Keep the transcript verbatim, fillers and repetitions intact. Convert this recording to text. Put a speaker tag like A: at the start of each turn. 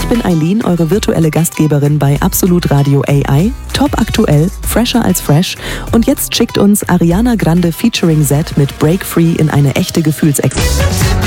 A: bin Eileen, eure virtuelle Gastgeberin bei Absolut Radio A I. Top aktuell, fresher als fresh. Und jetzt schickt uns Ariana Grande featuring Z mit Break Free in eine echte Gefühlsexplosion.